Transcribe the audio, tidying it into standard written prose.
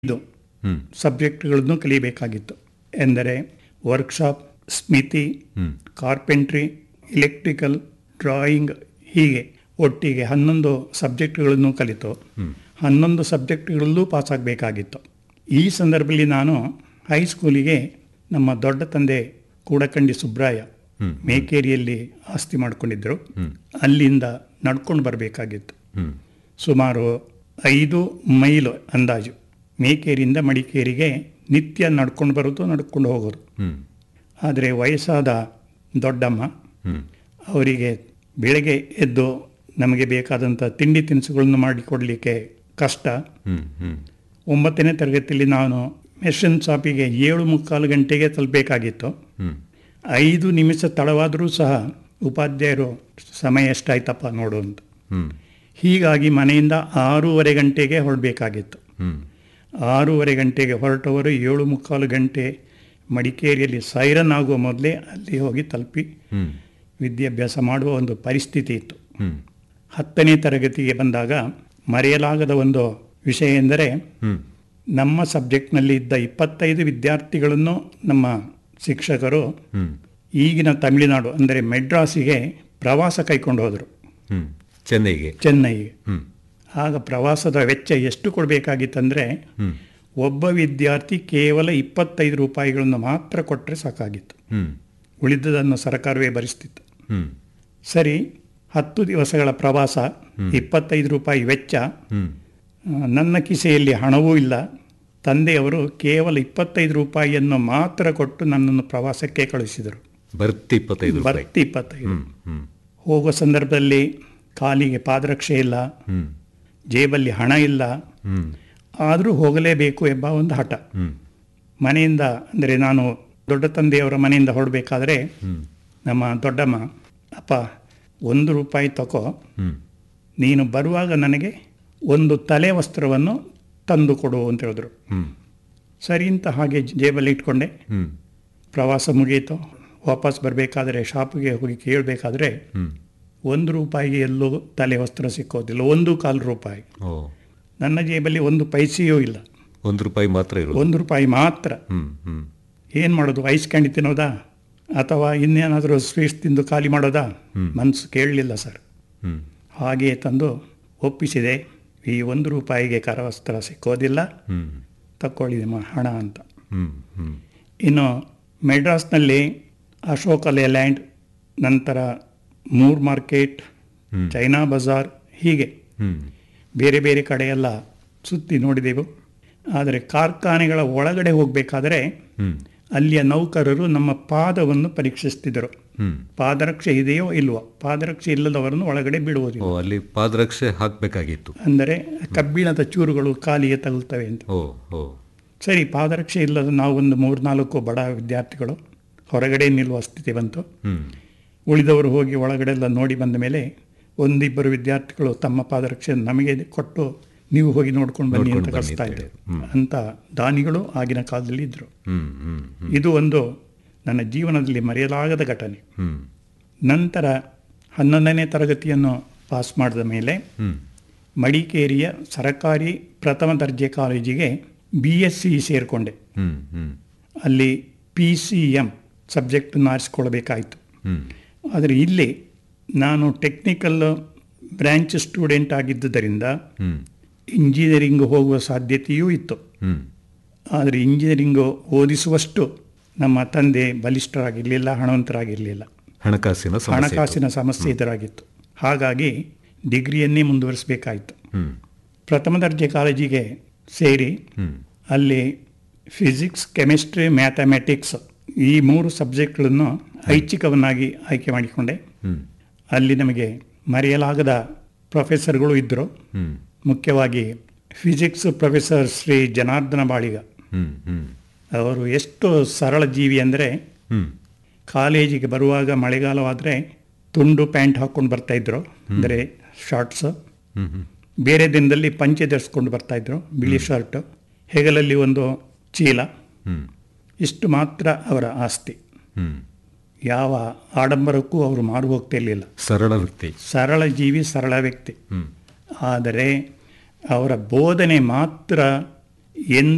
ಇದು ಸಬ್ಜೆಕ್ಟ್ಗಳನ್ನು ಕಲಿಯಬೇಕಾಗಿತ್ತು. ಎಂದರೆ ವರ್ಕ್ಶಾಪ್, ಸ್ಮಿತಿ, carpentry, electrical, drawing, ಹೀಗೆ ಒಟ್ಟಿಗೆ 11 ಸಬ್ಜೆಕ್ಟ್ಗಳನ್ನು ಕಲಿತು 11 ಸಬ್ಜೆಕ್ಟ್ಗಳಲ್ಲೂ ಪಾಸಾಗಬೇಕಾಗಿತ್ತು. ಈ ಸಂದರ್ಭದಲ್ಲಿ ನಾನು ಹೈಸ್ಕೂಲಿಗೆ ನಮ್ಮ ದೊಡ್ಡ ತಂದೆ ಕೂಡಕಂಡಿ ಸುಬ್ರಾಯ ಮೇಕೇರಿಯಲ್ಲಿ ಆಸ್ತಿ ಮಾಡಿಕೊಂಡಿದ್ದರು. ಅಲ್ಲಿಂದ ನಡ್ಕೊಂಡು ಬರಬೇಕಾಗಿತ್ತು. ಸುಮಾರು 5 ಮೈಲು ಅಂದಾಜು ಮೇಕೇರಿಯಿಂದ ಮಡಿಕೇರಿಗೆ ನಿತ್ಯ ನಡ್ಕೊಂಡು ಬರೋದು, ನಡ್ಕೊಂಡು ಹೋಗೋದು. ಆದರೆ ವಯಸ್ಸಾದ ದೊಡ್ಡಮ್ಮ ಅವರಿಗೆ ಬೆಳಗ್ಗೆ ಎದ್ದು ನಮಗೆ ಬೇಕಾದಂಥ ತಿಂಡಿ ತಿನಿಸುಗಳನ್ನು ಮಾಡಿಕೊಡಲಿಕ್ಕೆ ಕಷ್ಟ. 9ನೇ ತರಗತಿಯಲ್ಲಿ ನಾನು ಮೆಷಿನ್ ಶಾಪಿಗೆ 7:45 ಗಂಟೆಗೆ ತಲುಪಬೇಕಾಗಿತ್ತು. 5 ನಿಮಿಷ ತಡವಾದರೂ ಸಹ ಉಪಾಧ್ಯಾಯರು ಸಮಯ ಎಷ್ಟಾಯ್ತಪ್ಪ ನೋಡು ಅಂತ. ಹೀಗಾಗಿ ಮನೆಯಿಂದ 6:15 ಗಂಟೆಗೆ ಹೊರಡಬೇಕಾಗಿತ್ತು. 6:15 ಗಂಟೆಗೆ ಹೊರಟವರು 7:45 ಗಂಟೆ ಮಡಿಕೇರಿಯಲ್ಲಿ ಸೈರನ್ ಆಗುವ ಮೊದಲೇ ಅಲ್ಲಿ ಹೋಗಿ ತಲುಪಿ ವಿದ್ಯಾಭ್ಯಾಸ ಮಾಡುವ ಒಂದು ಪರಿಸ್ಥಿತಿ ಇತ್ತು. 10ನೇ ತರಗತಿಗೆ ಬಂದಾಗ ಮರೆಯಲಾಗದ ಒಂದು ವಿಷಯ ಎಂದರೆ ನಮ್ಮ ಸಬ್ಜೆಕ್ಟ್ನಲ್ಲಿ ಇದ್ದ 25 ವಿದ್ಯಾರ್ಥಿಗಳನ್ನು ನಮ್ಮ ಶಿಕ್ಷಕರು ಈಗಿನ ತಮಿಳುನಾಡು ಅಂದರೆ ಮೆಡ್ರಾಸಿಗೆ ಪ್ರವಾಸ ಕೈಕೊಂಡು ಹೋದರು. ಚೆನ್ನೈಗೆ. ಆಗ ಪ್ರವಾಸದ ವೆಚ್ಚ ಎಷ್ಟು ಕೊಡಬೇಕಾಗಿತ್ತಂದರೆ ಒಬ್ಬ ವಿದ್ಯಾರ್ಥಿ ಕೇವಲ 25 ರೂಪಾಯಿಗಳನ್ನು ಮಾತ್ರ ಕೊಟ್ಟರೆ ಸಾಕಾಗಿತ್ತು. ಉಳಿದದನ್ನು ಸರ್ಕಾರವೇ ಭರಿಸ್ತಿತ್ತು. ಸರಿ, 10 ದಿವಸಗಳ ಪ್ರವಾಸ, 25 ರೂಪಾಯಿ ವೆಚ್ಚ. ನನ್ನ ಕಿಸೆಯಲ್ಲಿ ಹಣವೂ ಇಲ್ಲ. ತಂದೆಯವರು ಕೇವಲ 25 ರೂಪಾಯಿಯನ್ನು ಮಾತ್ರ ಕೊಟ್ಟು ನನ್ನನ್ನು ಪ್ರವಾಸಕ್ಕೆ ಕಳುಹಿಸಿದರು. ಬರ್ತಿ 25. ಹೋಗೋ ಸಂದರ್ಭದಲ್ಲಿ ಕಾಲಿಗೆ ಪಾದರಕ್ಷೆ ಇಲ್ಲ, ಜೇಬಲ್ಲಿ ಹಣ ಇಲ್ಲ, ಆದರೂ ಹೋಗಲೇಬೇಕು ಎಂಬ ಒಂದು ಹಠ. ಮನೆಯಿಂದ ಅಂದರೆ ನಾನು ದೊಡ್ಡ ತಂದೆಯವರ ಮನೆಯಿಂದ ಹೊರಡಬೇಕಾದ್ರೆ ನಮ್ಮ ದೊಡ್ಡಮ್ಮ, ಅಪ್ಪ 1 ರೂಪಾಯಿ ತಗೋ, ನೀನು ಬರುವಾಗ ನನಗೆ ಒಂದು ತಲೆ ವಸ್ತ್ರವನ್ನು ತಂದು ಕೊಡು ಅಂತ ಹೇಳಿದ್ರು. ಸರಿ ಅಂತ ಹಾಗೆ ಜೇಬಲ್ಲಿ ಇಟ್ಕೊಂಡೆ. ಪ್ರವಾಸ ಮುಗಿಯಿತು. ವಾಪಸ್ ಬರಬೇಕಾದ್ರೆ ಶಾಪಿಗೆ ಹೋಗಿ ಕೇಳಬೇಕಾದ್ರೆ 1 ರೂಪಾಯಿಗೆ ಎಲ್ಲೂ ತಲೆ ವಸ್ತ್ರ ಸಿಕ್ಕೋದಿಲ್ಲ. 1.25 ರೂಪಾಯಿ. ನನ್ನ ಜೇಬಲ್ಲಿ 1 ಪೈಸೆಯೂ ಇಲ್ಲ. 1 ರೂಪಾಯಿ ಮಾತ್ರ ಇರೋದು. 1 ರೂಪಾಯಿ ಮಾತ್ರ. ಏನು ಮಾಡೋದು? ಐಸ್ ಕ್ಯಾಂಡಿ ತಿನ್ನೋದಾ ಅಥವಾ ಇನ್ನೇನಾದರೂ ಸ್ವೀಟ್ಸ್ ತಿಂದು ಖಾಲಿ ಮಾಡೋದಾ? ಮನಸ್ಸು ಕೇಳಲಿಲ್ಲ ಸರ್. ಹಾಗೆಯೇ ತಂದು ಒಪ್ಪಿಸಿದೆ. ಈ 1 ರೂಪಾಯಿಗೆ ಕರವಸ್ತ್ರ ಸಿಕ್ಕೋದಿಲ್ಲ, ತಕ್ಕೊಳ್ಳಿ ಹಣ ಅಂತ. ಇನ್ನು ಮೆಡ್ರಾಸ್ನಲ್ಲಿ ಅಶೋಕ ಲೇಲ್ಯಾಂಡ್, ನಂತರ ಮೂರ್ ಮಾರ್ಕೆಟ್, ಚೈನಾ ಬಜಾರ್, ಹೀಗೆ ಬೇರೆ ಬೇರೆ ಕಡೆಯೆಲ್ಲ ಸುತ್ತಿ ನೋಡಿದೆವು. ಆದರೆ ಕಾರ್ಖಾನೆಗಳ ಒಳಗಡೆ ಹೋಗಬೇಕಾದರೆ ಅಲ್ಲಿಯ ನೌಕರರು ನಮ್ಮ ಪಾದವನ್ನು ಪರೀಕ್ಷಿಸ್ತಿದ್ದರು. ಪಾದರಕ್ಷೆ ಇದೆಯೋ ಇಲ್ವೋ. ಪಾದರಕ್ಷೆ ಇಲ್ಲದವರನ್ನು ಒಳಗಡೆ ಬಿಡುವುದಿಲ್ಲ. ಅಲ್ಲಿ ಪಾದರಕ್ಷೆ ಹಾಕಬೇಕಾಗಿತ್ತು. ಅಂದರೆ ಕಬ್ಬಿಣದ ಚೂರುಗಳು ಕಾಲಿಗೆ ತಗುಲ್ತವೆ ಅಂತ. ಸರಿ, ಪಾದರಕ್ಷೆ ಇಲ್ಲದ ನಾವು ಒಂದು 3-4 ಬಡ ವಿದ್ಯಾರ್ಥಿಗಳು ಹೊರಗಡೆ ನಿಲ್ಲುವ ಸ್ಥಿತಿ ಬಂತು. ಉಳಿದವರು ಹೋಗಿ ಒಳಗಡೆ ಎಲ್ಲ ನೋಡಿ ಬಂದ ಮೇಲೆ 1-2 ವಿದ್ಯಾರ್ಥಿಗಳು ತಮ್ಮ ಪಾದರಕ್ಷೆ ನಮಗೆ ಕೊಟ್ಟು ನೀವು ಹೋಗಿ ನೋಡ್ಕೊಂಡು ಬನ್ನಿ ಅಂತ ಕಳಿಸ್ತಾ ಇದ್ದರು. ಅಂತ ದಾನಿಗಳು ಆಗಿನ ಕಾಲದಲ್ಲಿ ಇದ್ದರು. ಇದು ಒಂದು ನನ್ನ ಜೀವನದಲ್ಲಿ ಮರೆಯಲಾಗದ ಘಟನೆ. ನಂತರ 11ನೇ ತರಗತಿಯನ್ನು ಪಾಸ್ ಮಾಡಿದ ಮೇಲೆ ಮಡಿಕೇರಿಯ ಸರಕಾರಿ ಪ್ರಥಮ ದರ್ಜೆ ಕಾಲೇಜಿಗೆ BSc ಸೇರಿಕೊಂಡೆ. ಅಲ್ಲಿ PCM ಸಬ್ಜೆಕ್ಟನ್ನು ಆರಿಸ್ಕೊಳ್ಬೇಕಾಯಿತು. ಆದರೆ ಇಲ್ಲಿ ನಾನು ಟೆಕ್ನಿಕಲ್ ಬ್ರ್ಯಾಂಚ್ ಸ್ಟೂಡೆಂಟ್ ಆಗಿದ್ದುದರಿಂದ ಇಂಜಿನಿಯರಿಂಗ್ ಹೋಗುವ ಸಾಧ್ಯತೆಯೂ ಇತ್ತು. ಆದರೆ ಇಂಜಿನಿಯರಿಂಗು ಓದಿಸುವಷ್ಟು ನಮ್ಮ ತಂದೆ ಬಲಿಷ್ಠರಾಗಿರಲಿಲ್ಲ, ಹಣವಂತರಾಗಿರಲಿಲ್ಲ. ಹಣಕಾಸಿನ ಸಮಸ್ಯೆ ಎದುರಾಗಿತ್ತು. ಹಾಗಾಗಿ ಡಿಗ್ರಿಯನ್ನೇ ಮುಂದುವರಿಸಬೇಕಾಯಿತು. ಪ್ರಥಮ ದರ್ಜೆ ಕಾಲೇಜಿಗೆ ಸೇರಿ ಅಲ್ಲಿ ಫಿಸಿಕ್ಸ್, ಕೆಮಿಸ್ಟ್ರಿ, ಮ್ಯಾಥಮೆಟಿಕ್ಸ್ ಈ 3 ಸಬ್ಜೆಕ್ಟ್ಗಳನ್ನು ಐಚ್ಛಿಕವನ್ನಾಗಿ ಆಯ್ಕೆ ಮಾಡಿಕೊಂಡೆ. ಅಲ್ಲಿ ನಮಗೆ ಮರೆಯಲಾಗದ ಪ್ರೊಫೆಸರ್ಗಳು ಇದ್ದರು. ಮುಖ್ಯವಾಗಿ ಫಿಸಿಕ್ಸ್ ಪ್ರೊಫೆಸರ್ ಶ್ರೀ ಜನಾರ್ದನ ಬಾಳಿಗ. ಅವರು ಎಷ್ಟು ಸರಳ ಜೀವಿ ಅಂದರೆ ಕಾಲೇಜಿಗೆ ಬರುವಾಗ ಮಳೆಗಾಲವಾದರೆ ತುಂಡು ಪ್ಯಾಂಟ್ ಹಾಕ್ಕೊಂಡು ಬರ್ತಾಯಿದ್ರು, ಅಂದರೆ ಶಾರ್ಟ್ಸ್. ಬೇರೆ ದಿನದಲ್ಲಿ ಪಂಚೆ ಧರಿಸ್ಕೊಂಡು ಬರ್ತಾಯಿದ್ರು, ಬಿಳಿ ಶರ್ಟ್, ಹೆಗಲಲ್ಲಿ ಒಂದು ಚೀಲ. ಇಷ್ಟು ಮಾತ್ರ ಅವರ ಆಸ್ತಿ. ಯಾವ ಆಡಂಬರಕ್ಕೂ ಅವರು ಮಾರು ಹೋಗ್ತಿರ್ಲಿಲ್ಲ. ಸರಳ ಜೀವಿ, ಸರಳ ವ್ಯಕ್ತಿ. ಆದರೆ ಅವರ ಬೋಧನೆ ಮಾತ್ರ